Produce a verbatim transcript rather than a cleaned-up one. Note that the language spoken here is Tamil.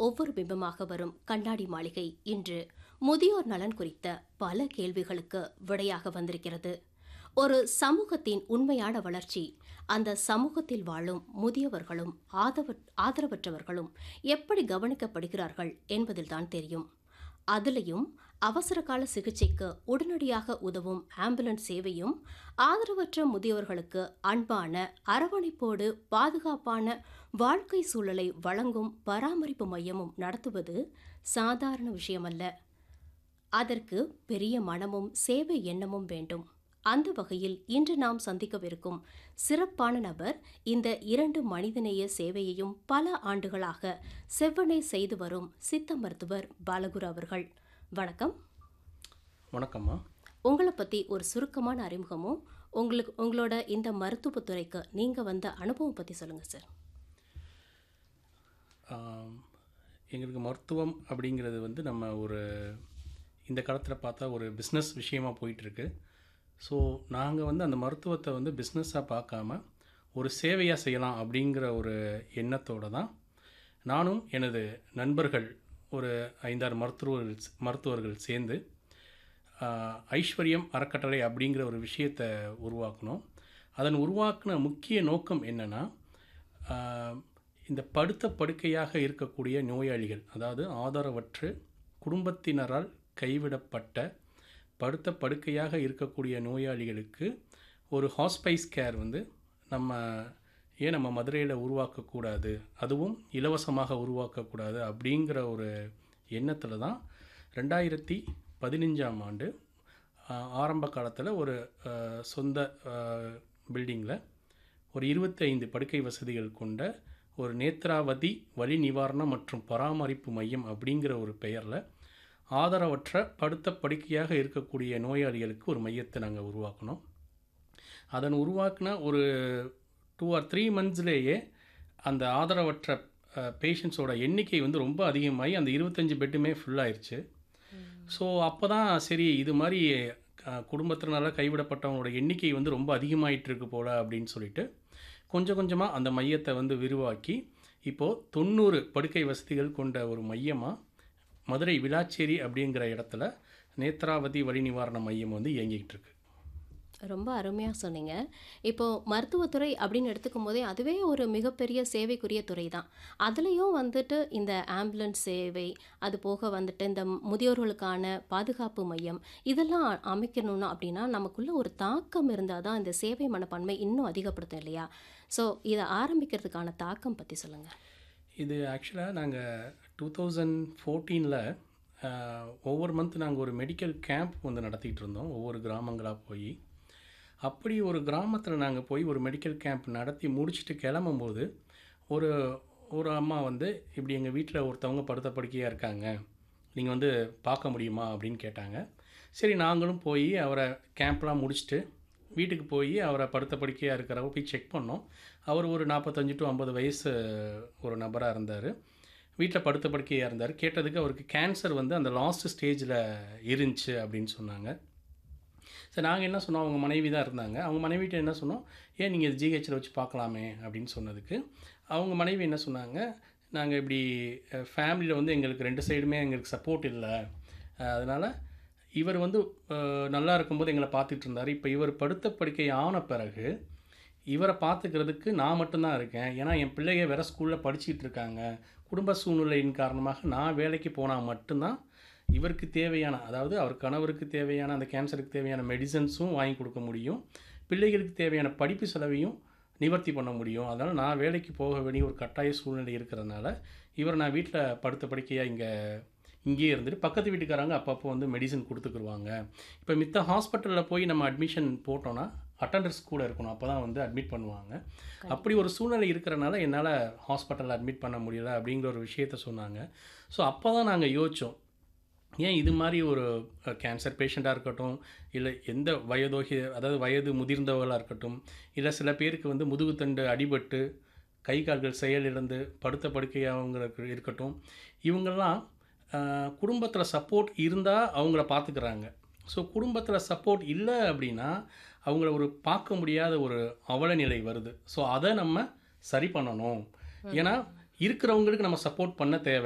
ஒவ்வொரு பிம்பமாக வரும் கண்ணாடி மாளிகை இன்று முதியோர் நலன் குறித்த பல கேள்விகளுக்கு விடையாக வந்திருக்கிறது. ஒரு சமூகத்தின் உண்மையான வளர்ச்சி அந்த சமூகத்தில் வாழும் முதியவர்களும் ஆதவ- ஆதரவற்றவர்களும் எப்படி கவனிக்கப்படுகிறார்கள் என்பதில்தான் தெரியும். அதிலையும் அவசரகால சிகிச்சைக்கு உடனடியாக உதவும் ஆம்புலன்ஸ் சேவையும், ஆதரவற்ற முதியவர்களுக்கு அன்பான அரவணைப்போடு பாதுகாப்பான வாழ்க்கை சூழலை வழங்கும் பராமரிப்பு மையமும் நடத்துவது சாதாரண விஷயமல்ல. அதற்கு பெரிய மனமும் சேவை எண்ணமும் வேண்டும். அந்த வகையில் இன்று நாம் சந்திக்கவிருக்கும் சிறப்பான நபர் இந்த இரண்டு மனிதநேய சேவையையும் பல ஆண்டுகளாக செவ்வனே செய்து வரும் சித்த மருத்துவர் பாலகுரு அவர்கள். வணக்கம். வணக்கம்மா. உங்களை பற்றி ஒரு சுருக்கமான அறிமுகமும், உங்களுக்கு உங்களோட இந்த மருத்துவத்துறைக்கு நீங்கள் வந்த அனுபவம் பற்றி சொல்லுங்கள் சார். ஆம், எங்களுக்கு மருத்துவம் அப்படிங்கிறது வந்து நம்ம ஒரு இந்த காலத்தில் பார்த்தா ஒரு பிஸ்னஸ் விஷயமா போயிட்டுருக்கு. ஸோ நாங்கள் வந்து அந்த மருத்துவத்தை வந்து பிஸ்னஸாக பார்க்காம ஒரு சேவையாக செய்யலாம் அப்படிங்கிற ஒரு எண்ணத்தோடு தான் நானும் எனது நண்பர்கள் ஒரு ஐந்தாறு மருத்துவர்கள் மருத்துவர்கள் சேர்ந்து ஆஹ், ஐஸ்வர்யம் அறக்கட்டளை அப்படிங்கிற ஒரு விஷயத்தை உருவாக்கணும். அதன் உருவாக்கின முக்கிய நோக்கம் என்னென்னா, இந்த படுத்த படுக்கையாக இருக்கக்கூடிய நோயாளிகள், அதாவது ஆதரவற்று குடும்பத்தினரால் கைவிடப்பட்ட படுத்த படுக்கையாக இருக்கக்கூடிய நோயாளிகளுக்கு ஒரு ஹாஸ்பைஸ் கேர் வந்து நம்ம ஏன் நம்ம மதுரையில் உருவாக்கக்கூடாது, அதுவும் இலவசமாக உருவாக்கக்கூடாது அப்படிங்கிற ஒரு எண்ணத்தில் தான் ரெண்டாயிரத்தி பதினஞ்சாம் ஆண்டு ஆஹ், ஆரம்ப காலத்தில் ஒரு ஆஹ், சொந்த பில்டிங்கில் ஒரு இருபத்தி ஐந்து படுக்கை வசதிகள் கொண்ட ஒரு நேத்ராவதி வலி நிவாரணம் மற்றும் பராமரிப்பு மையம் அப்படிங்கிற ஒரு பெயரில் ஆதரவற்ற படுத்த படுக்கையாக இருக்கக்கூடிய நோயாளிகளுக்கு ஒரு மையத்தை நாங்கள் உருவாக்கினோம். அதன் உருவாக்கின ஒரு டூ ஆர் த்ரீ மந்த்ஸ்லேயே அந்த ஆதரவற்ற பேஷண்ட்ஸோட எண்ணிக்கை வந்து ரொம்ப அதிகமாகி அந்த இருபத்தஞ்சி பெட்டுமே ஃபுல்லாயிருச்சு. ஸோ அப்போ தான் சரி, இது மாதிரி அஹ், குடும்பத்தினால கைவிடப்பட்டவங்களோட எண்ணிக்கை வந்து ரொம்ப அதிகமாயிட்டு இருக்கு போல் அப்படின்னு சொல்லிட்டு கொஞ்சம் கொஞ்சமாக அந்த மையத்தை வந்து விரிவாக்கி இப்போது தொண்ணூறு படுக்கை வசதிகள் கொண்ட ஒரு மையமாக மதுரை விளாச்சேரி அப்படிங்கிற இடத்துல நேத்ராவதி வலி நிவாரண மையம் வந்து இயங்கிக்கிட்டு இருக்கு. ரொம்ப அருமையாக சொன்னீங்க. இப்போது மருத்துவத்துறை அப்படின்னு எடுத்துக்கும் போதே அதுவே ஒரு மிகப்பெரிய சேவைக்குரிய துறை தான். அதுலேயும் வந்துட்டு இந்த ஆம்புலன்ஸ் சேவை, அது போக வந்துட்டு இந்த முதியோர்களுக்கான பாதுகாப்பு மையம், இதெல்லாம் அமைக்கணும்னா அப்படின்னா நமக்குள்ள ஒரு தாக்கம் இருந்தால் தான் இந்த சேவை மனப்பான்மை இன்னும் அதிகப்படுத்தும் இல்லையா? ஸோ இதை ஆரம்பிக்கிறதுக்கான தாக்கம் பற்றி சொல்லுங்கள். இது ஆக்சுவலாக நாங்கள் டூ தௌசண்ட் ஃபோர்டீனில் ஒவ்வொரு மந்த் நாங்கள் ஒரு மெடிக்கல் கேம்ப் வந்து நடத்திட்டு இருந்தோம், ஒவ்வொரு கிராமங்களாக போய். அப்படி ஒரு கிராமத்தில் நாங்கள் போய் ஒரு மெடிக்கல் கேம்ப் நடத்தி முடிச்சுட்டு கிளம்பும்போது ஒரு ஒரு அம்மா வந்து, இப்படி எங்கள் வீட்டில் ஒருத்தவங்க படுத்த படுக்கையாக இருக்காங்க, நீங்கள் வந்து பார்க்க முடியுமா அப்படின்னு கேட்டாங்க. சரி, நாங்களும் போய் அவரை கேம்ப்லாம் முடிச்சுட்டு வீட்டுக்கு போய் அவரை படுத்த படுக்கையாக இருக்கிறவங்க போய் செக் பண்ணோம். அவர் ஒரு நாற்பத்தஞ்சு டு ஐம்பது வயசு ஒரு நபராக இருந்தார். வீட்டில் படுத்த படுக்கையாக இருந்தார். கேட்டதுக்கு அவருக்கு கேன்சர் வந்து அந்த லாஸ்ட் ஸ்டேஜில் இருந்துச்சு அப்படின்னு சொன்னாங்க. சரி, நாங்கள் என்ன சொன்னோம், அவங்க மனைவி தான் இருந்தாங்க. அவங்க மனைவிட்ட என்ன சொன்னோம், ஏன் நீங்கள் ஜிஹெச்சில் வச்சு பார்க்கலாமே அப்படின்னு சொன்னதுக்கு அவங்க மனைவி என்ன சொன்னாங்க, நாங்கள் இப்படி ஃபேமிலியில் வந்து எங்களுக்கு ரெண்டு சைடுமே எங்களுக்கு சப்போர்ட் இல்லை, அதனால் இவர் வந்து அஹ், நல்லா இருக்கும்போது எங்களை பார்த்துட்டு இருந்தார். இப்போ இவர் படுத்த படுக்கை ஆன பிறகு இவரை பார்த்துக்கிறதுக்கு நான் மட்டும்தான் இருக்கேன். ஏன்னா என் பிள்ளைங்க வேறு ஸ்கூலில் படிச்சுட்டு இருக்காங்க. குடும்ப சூழ்நிலையின் காரணமாக நான் வேலைக்கு போனால் மட்டும்தான் இவருக்கு தேவையான, அதாவது அவர் கணவருக்கு தேவையான அந்த கேன்சருக்கு தேவையான மெடிசன்ஸும் வாங்கி கொடுக்க முடியும், பிள்ளைகளுக்கு தேவையான படிப்பு செலவையும் நிவர்த்தி பண்ண முடியும். அதனால் நான் வேலைக்கு போக வேண்டிய ஒரு கட்டாய சூழ்நிலை இருக்கிறதுனால இவரை நான் வீட்டில் படுத்த படுக்கையாக இங்கே இங்கேயே இருந்துட்டு பக்கத்து வீட்டுக்காரங்க அப்பப்போ வந்து மெடிசன் கொடுத்துக்குருவாங்க. இப்போ மித்த ஹாஸ்பிட்டலில் போய் நம்ம அட்மிஷன் போட்டோன்னா அட்டண்டர்ஸ் கூட இருக்கணும், அப்போ தான் வந்து அட்மிட் பண்ணுவாங்க. அப்படி ஒரு சூழ்நிலை இருக்கிறனால என்னால் ஹாஸ்பிட்டலில் அட்மிட் பண்ண முடியல அப்படிங்கிற ஒரு விஷயத்த சொன்னாங்க. ஸோ அப்போ தான் நாங்கள் யோசித்தோம், ஏன் இது மாதிரி ஒரு கேன்சர் பேஷண்ட்டாக இருக்கட்டும், இல்லை எந்த வயதோகி அதாவது வயது முதிர்ந்தவர்களாக இருக்கட்டும், இல்லை சில பேருக்கு வந்து முதுகுத்தண்டு அடிபட்டு கை கால்கள் செயலிழந்து படுத்த படுக்கையாகவங்களுக்கு இருக்கட்டும், இவங்கெல்லாம் குடும்பத்தில் சப்போர்ட் இருந்தால் அவங்கள பார்த்துக்கிறாங்க. ஸோ குடும்பத்தில் சப்போர்ட் இல்லை அப்படின்னா அவங்கள ஒரு பார்க்க முடியாத ஒரு அவல நிலை வருது. ஸோ அதை நம்ம சரி பண்ணணும். ஏன்னா இருக்கிறவங்களுக்கு நம்ம சப்போர்ட் பண்ண தேவை.